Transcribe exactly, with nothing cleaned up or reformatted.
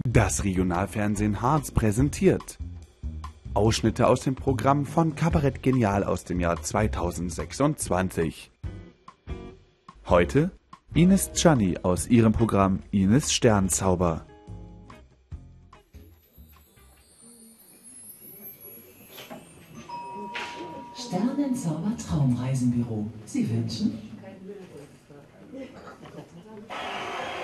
Das Regionalfernsehen Harz präsentiert Ausschnitte aus dem Programm von Kabarett Genial aus dem Jahr zweitausendsechsundzwanzig. Heute Ines Czanny aus ihrem Programm Ines Sternzauber. Sternenzauber Traumreisenbüro. Sie wünschen?